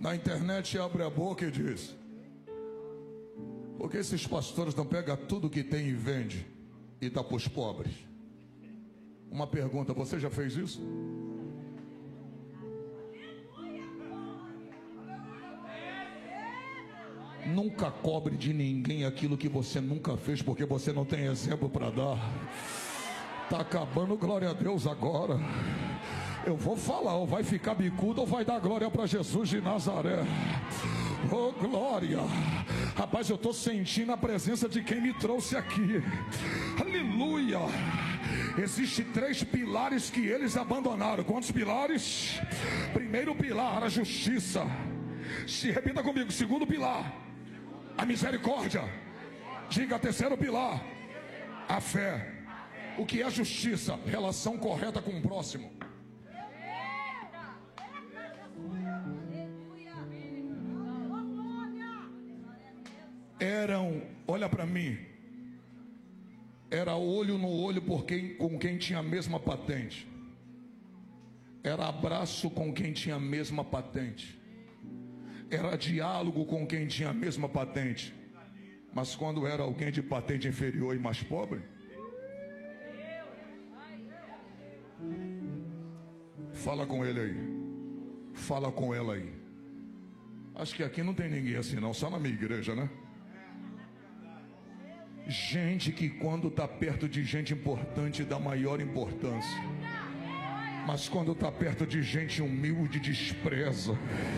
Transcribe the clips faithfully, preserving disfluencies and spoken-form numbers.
Na internet abre a boca e diz: por que esses pastores não pegam tudo que tem e vende e dá para os pobres? Uma pergunta: você já fez isso? Nunca cobre de ninguém aquilo que você nunca fez, porque você não tem exemplo para dar. Está acabando, glória a Deus agora. Eu vou falar, ou vai ficar bicudo ou vai dar glória para Jesus de Nazaré. Oh glória. Rapaz, eu estou sentindo a presença de quem me trouxe aqui. Aleluia. Existem três pilares que eles abandonaram. Quantos pilares? Primeiro pilar, a justiça. Se repita comigo. Segundo pilar, a misericórdia. Diga: terceiro pilar, a fé. O que é justiça? Relação correta com o próximo. Eram, olha para mim, era olho no olho por quem, com quem tinha a mesma patente. Era abraço com quem tinha a mesma patente. Era diálogo com quem tinha a mesma patente. Mas quando era alguém de patente inferior e mais pobre, fala com ele aí. Fala com ela aí. Acho que aqui não tem ninguém assim não, só na minha igreja, né? Gente que quando está perto de gente importante dá maior importância, mas quando está perto de gente humilde despreza.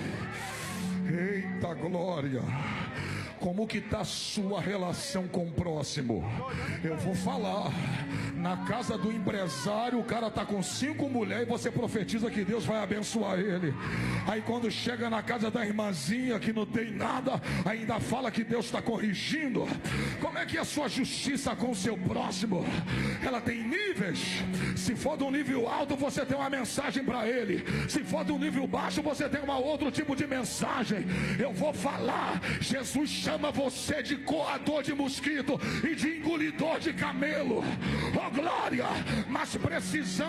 Eita glória. Como que está a sua relação com o próximo? Eu vou falar. Na casa do empresário, o cara está com cinco mulheres e você profetiza que Deus vai abençoar ele. Aí quando chega na casa da irmãzinha que não tem nada, ainda fala que Deus está corrigindo. Como é que é a sua justiça com o seu próximo? Ela tem níveis. Se for de um nível alto, você tem uma mensagem para ele. Se for de um nível baixo, você tem uma outro tipo de mensagem. Eu vou falar. Jesus chama você de coador de mosquito e de engolidor de camelo. Oh glória. Mas precisamos